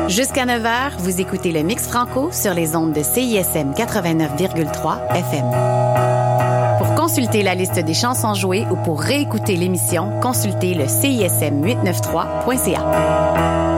Jusqu'à 9 h, vous écoutez le Mix Franco sur les ondes de CISM 89,3 FM. Pour consulter la liste des chansons jouées ou pour réécouter l'émission, consultez le CISM893.ca.